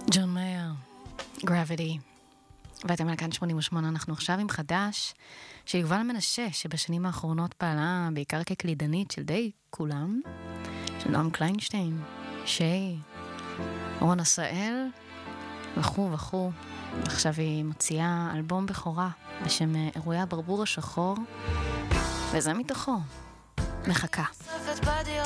ג'ון מאייר, Gravity. ואתם על כאן 88, אנחנו עכשיו עם חדש של יובל מנשה, שבשנים האחרונות פעלה בעיקר כקלידנית של די כולם, של נועם קליינשטיין, שי, רון עשאל, וכו וכו. עכשיו היא מוציאה אלבום בכורה בשם אירועי הברבור השחור, וזה מתוכו. מחכה.